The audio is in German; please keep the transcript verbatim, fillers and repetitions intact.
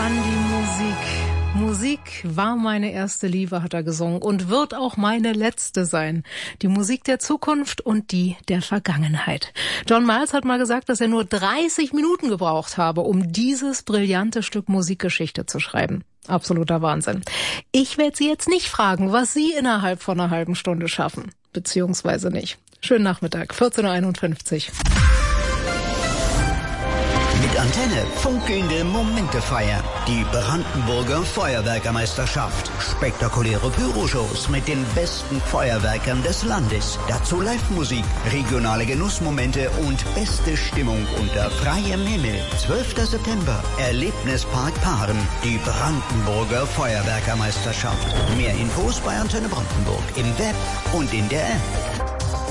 an die Musik. Musik war meine erste Liebe, hat er gesungen, und wird auch meine letzte sein. Die Musik der Zukunft und die der Vergangenheit. John Miles hat mal gesagt, dass er nur dreißig Minuten gebraucht habe, um dieses brillante Stück Musikgeschichte zu schreiben. Absoluter Wahnsinn. Ich werde Sie jetzt nicht fragen, was Sie innerhalb von einer halben Stunde schaffen. Beziehungsweise nicht. Schönen Nachmittag, vierzehn Uhr einundfünfzig. Mit Antenne funkelnde Momente feiern. Die Brandenburger Feuerwerkermeisterschaft. Spektakuläre Pyroshows mit den besten Feuerwerkern des Landes. Dazu Live-Musik, regionale Genussmomente und beste Stimmung unter freiem Himmel. zwölfter September, Erlebnispark Paaren. Die Brandenburger Feuerwerkermeisterschaft. Mehr Infos bei Antenne Brandenburg im Web und in der App.